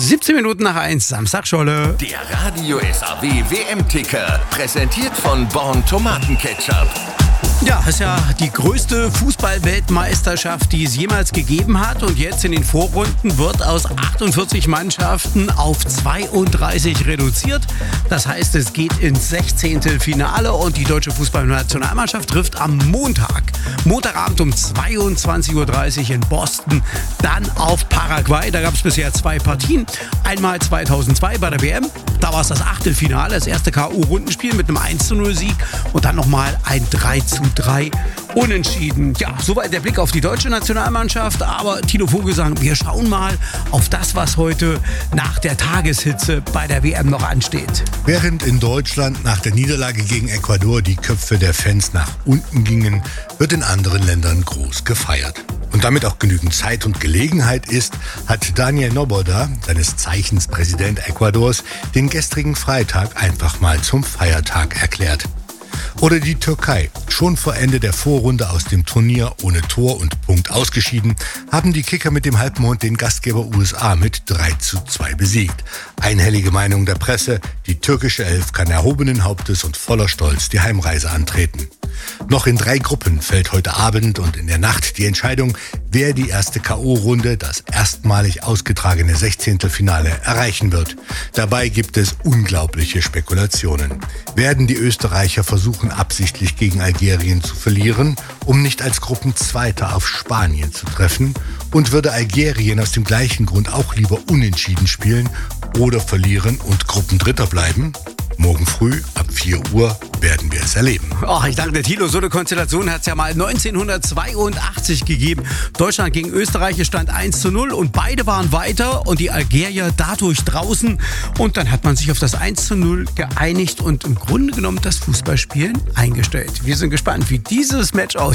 17 Minuten nach 1, Samstag Scholle. Der Radio SAW WM-Ticker, präsentiert von Born Tomatenketchup. Ja, ist ja die größte Fußball-Weltmeisterschaft, die es jemals gegeben hat. Und jetzt in den Vorrunden wird aus 48 Mannschaften auf 32 reduziert. Das heißt, es geht ins 16. Finale und die deutsche Fußballnationalmannschaft trifft am Montagabend um 22.30 Uhr in Boston, dann auf Paraguay. Da gab es bisher 2 Partien. Einmal 2002 bei der WM, da war es das Achtelfinale, das erste K.O.-Rundenspiel mit einem 1:0-Sieg und dann nochmal ein 3:3 Unentschieden. Ja, soweit der Blick auf die deutsche Nationalmannschaft. Aber Tino Vogelsang, wir schauen mal auf das, was heute nach der Tageshitze bei der WM noch ansteht. Während in Deutschland nach der Niederlage gegen Ecuador die Köpfe der Fans nach unten gingen, wird in anderen Ländern groß gefeiert. Und damit auch genügend Zeit und Gelegenheit ist, hat Daniel Noboda, seines Zeichens Präsident Ecuadors, den gestrigen Freitag einfach mal zum Feiertag erklärt. Oder die Türkei. Schon vor Ende der Vorrunde aus dem Turnier ohne Tor und Punkt ausgeschieden, haben die Kicker mit dem Halbmond den Gastgeber USA mit 3:2 besiegt. Einhellige Meinung der Presse, die türkische Elf kann erhobenen Hauptes und voller Stolz die Heimreise antreten. Noch in 3 Gruppen fällt heute Abend und in der Nacht die Entscheidung, wer die erste K.O.-Runde, das erstmalig ausgetragene 16. Finale, erreichen wird. Dabei gibt es unglaubliche Spekulationen. Werden die Österreicher versuchen, absichtlich gegen Algerien zu verlieren, um nicht als Gruppenzweiter auf Spanien zu treffen? Und würde Algerien aus dem gleichen Grund auch lieber unentschieden spielen oder verlieren und Gruppendritter bleiben? Morgen früh ab 4 Uhr werden wir es erleben. Oh, ich danke dir, Thilo. So eine Konstellation hat es ja mal 1982 gegeben. Deutschland gegen Österreich stand 1:0 und beide waren weiter und die Algerier dadurch draußen. Und dann hat man sich auf das 1:0 geeinigt und im Grunde genommen das Fußballspielen eingestellt. Wir sind gespannt, wie dieses Match aussieht.